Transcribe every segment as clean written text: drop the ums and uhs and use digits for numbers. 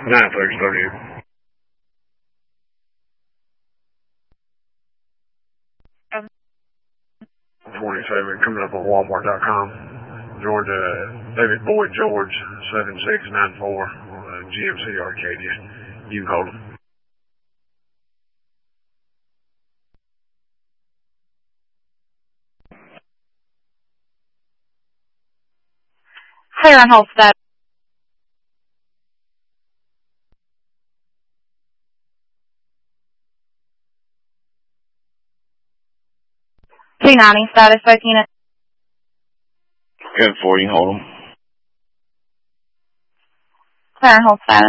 9-6-30. Um, 47 coming up on Walmart.com. Georgia, David Boyd George, 7694, GMC Arcadia. You can hold him. higher on hold for that. P90 status, both units. 10-40, hold him. Clear on hold status.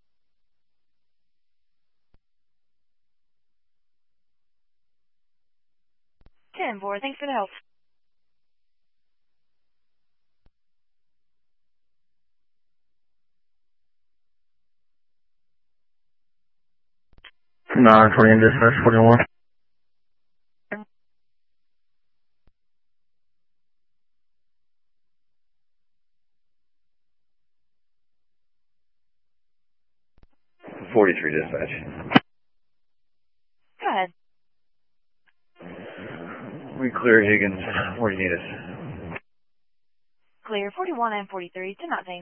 10-4, thanks for the help. Nine 20 in dispatch 41. .43 dispatch. Go ahead. We clear Higgins. Where do you need us? Clear 41 and 43 to nothing.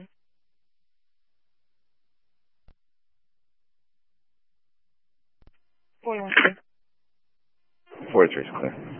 41 clear. 43 is clear.